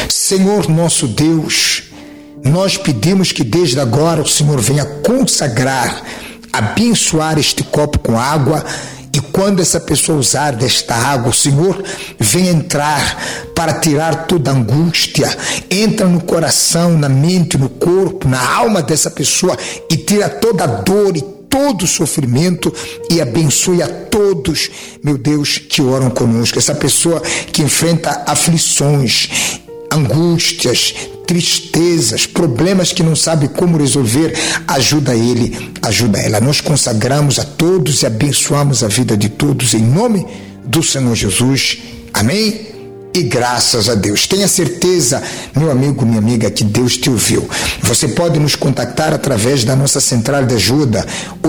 Senhor nosso Deus, nós pedimos que desde agora o Senhor venha consagrar, abençoar este copo com água, e quando essa pessoa usar desta água, o Senhor venha entrar para tirar toda angústia, entra no coração, na mente, no corpo, na alma dessa pessoa e tira toda a dor e todo o sofrimento e abençoe a todos, meu Deus, que oram conosco. Essa pessoa que enfrenta aflições, angústias, tristezas, problemas que não sabe como resolver, ajuda ele, ajuda ela. Nós consagramos a todos e abençoamos a vida de todos em nome do Senhor Jesus. Amém? E graças a Deus. Tenha certeza, meu amigo, minha amiga, que Deus te ouviu. Você pode nos contactar através da nossa central de ajuda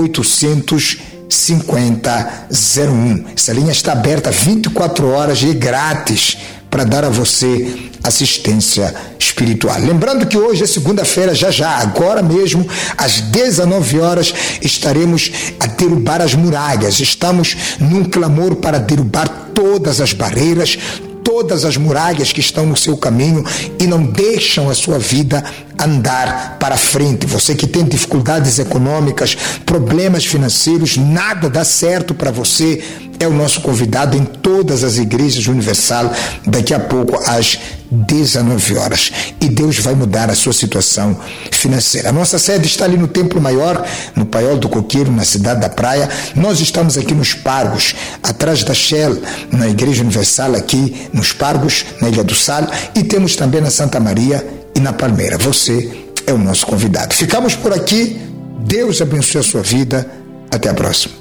850-01. Essa linha está aberta 24 horas e grátis para dar a você assistência espiritual. Lembrando que hoje é segunda-feira, já, agora mesmo, às 19 horas, estaremos a derrubar as muralhas. Estamos num clamor para derrubar todas as barreiras, todas as muralhas que estão no seu caminho e não deixam a sua vida andar para frente. Você que tem dificuldades econômicas, problemas financeiros, nada dá certo para você, é o nosso convidado em todas as igrejas universal, daqui a pouco às 19 horas. E Deus vai mudar a sua situação financeira. A nossa sede está ali no Templo Maior, no Paiol do Coqueiro, na cidade da Praia. Nós estamos aqui nos Pargos, atrás da Shell, na Igreja Universal, aqui nos Pargos, na Ilha do Sal, e temos também na Santa Maria e na Palmeira. Você é o nosso convidado. Ficamos por aqui. Deus abençoe a sua vida. Até a próxima.